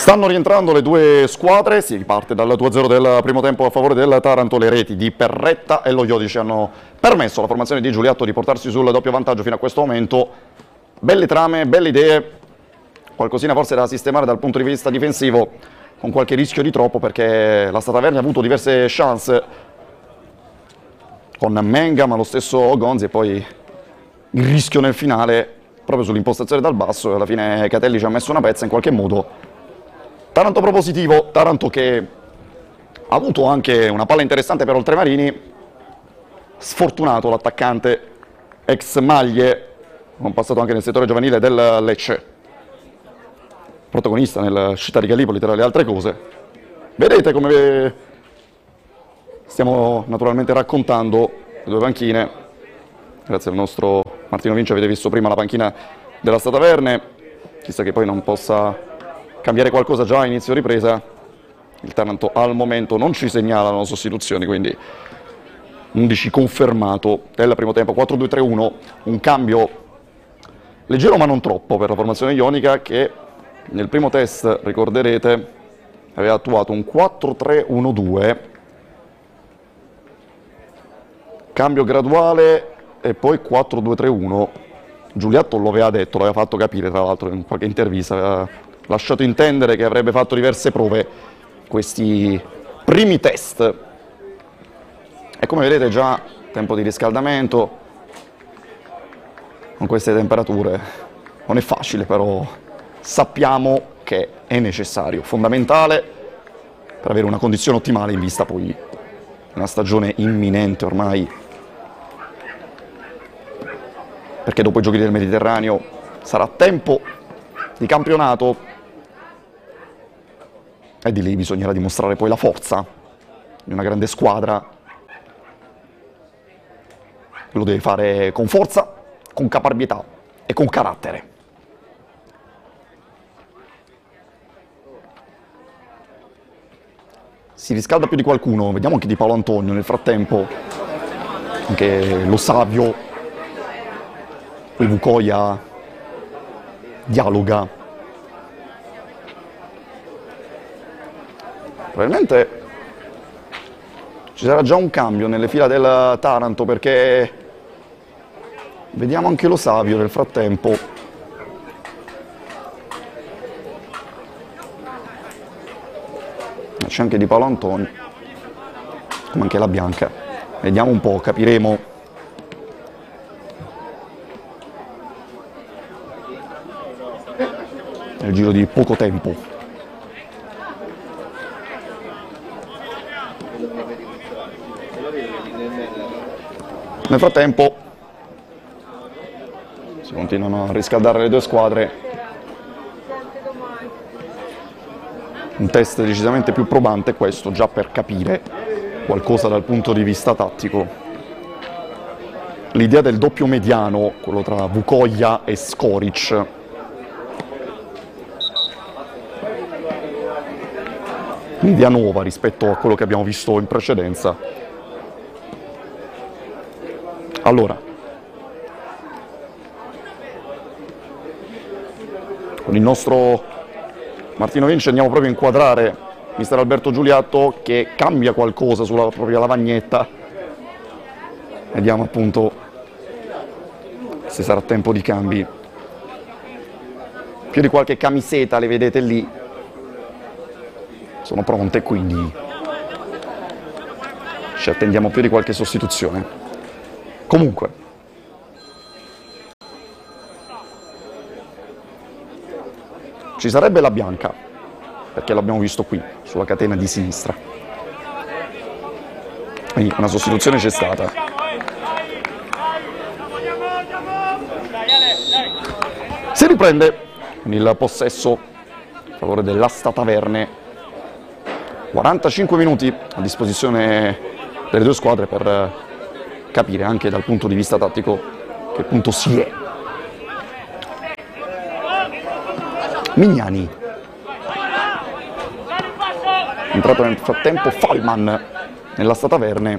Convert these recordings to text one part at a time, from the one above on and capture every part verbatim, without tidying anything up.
Stanno rientrando le due squadre, si riparte dal due a zero del primo tempo a favore del Taranto. Le reti di Perretta e lo Iodice hanno permesso alla formazione di Giuliatto di portarsi sul doppio vantaggio fino a questo momento. Belle trame, belle idee, qualcosina forse da sistemare dal punto di vista difensivo, con qualche rischio di troppo perché la Stataverni ha avuto diverse chance con Menga, ma lo stesso Gonzi, e poi il rischio nel finale proprio sull'impostazione dal basso, e alla fine Catelli ci ha messo una pezza in qualche modo. Taranto propositivo, Taranto che ha avuto anche una palla interessante per Oltremarini, sfortunato l'attaccante ex maglie, non passato anche nel settore giovanile del Lecce, protagonista nel Città di Gallipoli tra le altre cose. Vedete come stiamo naturalmente raccontando le due panchine, grazie al nostro Martino Vinci. Avete visto prima la panchina della Stataverne, chissà che poi non possa cambiare qualcosa già a inizio ripresa. Il Taranto al momento non ci segnalano sostituzioni, quindi undici confermato del primo tempo. Quattro due tre uno, un cambio leggero ma non troppo per la formazione ionica, che nel primo test, ricorderete, aveva attuato un quattro tre uno due, cambio graduale e poi quattro due tre uno. Giuliatto lo aveva detto, l'aveva fatto capire tra l'altro in qualche intervista, aveva lasciato intendere che avrebbe fatto diverse prove questi primi test. E come vedete già tempo di riscaldamento con queste temperature non è facile, però sappiamo che è necessario, fondamentale per avere una condizione ottimale in vista poi di una stagione imminente ormai, perché dopo i giochi del Mediterraneo sarà tempo di campionato e di lì bisognerà dimostrare poi la forza di una grande squadra. Lo deve fare con forza, con caparbietà e con carattere. Si riscalda più di qualcuno, vediamo anche di Paolo Antonio nel frattempo, anche lo Savio, il Vukoia dialoga. Probabilmente ci sarà già un cambio nelle fila del Taranto, perché vediamo anche lo Savio nel frattempo. C'è anche di Paolo Antonio, come anche la Bianca. Vediamo un po', capiremo. Nel giro di poco tempo. Nel frattempo si continuano a riscaldare le due squadre. Un test decisamente più probante questo, già per capire qualcosa dal punto di vista tattico. L'idea del doppio mediano, quello tra Vukoia e Skoric, un'idea nuova rispetto a quello che abbiamo visto in precedenza. Allora, con il nostro Martino Vinci andiamo proprio a inquadrare mister Alberto Giuliatto, che cambia qualcosa sulla propria lavagnetta. Vediamo appunto se sarà tempo di cambi. Più di qualche camiseta, le vedete lì, sono pronte, quindi ci attendiamo più di qualche sostituzione. Comunque, ci sarebbe la Bianca, perché l'abbiamo visto qui, sulla catena di sinistra. Quindi una sostituzione c'è stata. Si riprende con il possesso a favore della Stataverne. quarantacinque minuti a disposizione delle due squadre per capire anche dal punto di vista tattico che punto si è. Mignani, entrato nel frattempo Fallman nella Stataverne,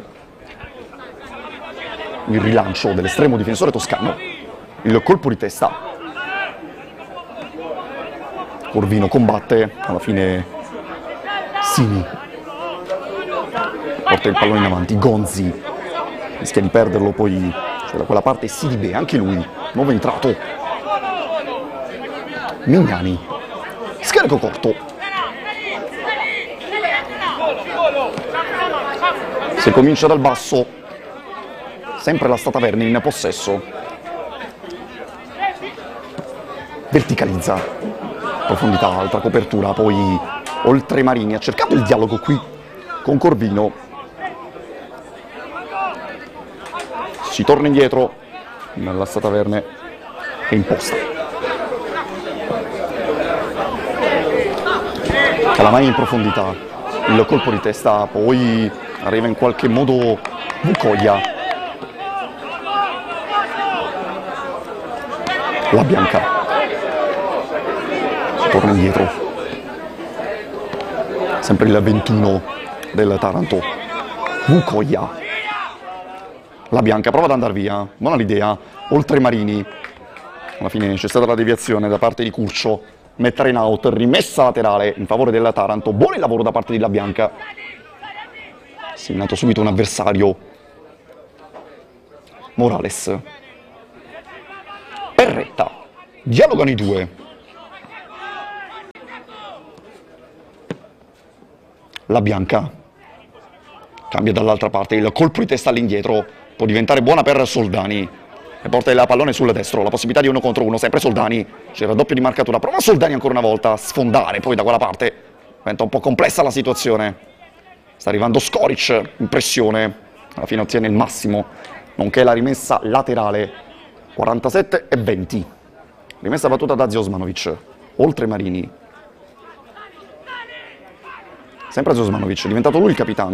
il rilancio dell'estremo difensore toscano, il colpo di testa Corvino combatte, alla fine Sini porta il pallone in avanti, Gonzi rischia di perderlo, poi c'è da quella parte Sidibe, anche lui, nuovo entrato, Mignani, scarico corto, si comincia dal basso, sempre la Stata Verni in possesso, verticalizza, profondità, altra copertura, poi Oltremarini ha cercato il dialogo qui con Corvino, si torna indietro nella Stata Verne e imposta. Calamai in profondità, il colpo di testa, poi arriva in qualche modo Bucoia. La Bianca. Si torna indietro. Sempre il ventuno del Taranto. Bucoia. La Bianca prova ad andare via, buona l'idea, Oltremarini. Alla fine c'è stata la deviazione da parte di Curcio, mettere in out, rimessa laterale in favore della Taranto, buon il lavoro da parte di La Bianca. Segnato subito un avversario, Morales. Perretta, dialogano i due. La Bianca cambia dall'altra parte, il colpo di testa all'indietro può diventare buona per Soldani e porta il pallone sul destro, la possibilità di uno contro uno, sempre Soldani, c'era doppio di marcatura, prova Soldani ancora una volta a sfondare, poi da quella parte diventa un po' complessa la situazione, sta arrivando Skoric in pressione, alla fine ottiene il massimo, nonché la rimessa laterale, quarantasette e venti, rimessa battuta da Zosmanovic, Oltremarini, sempre Zosmanovic, è diventato lui il capitano.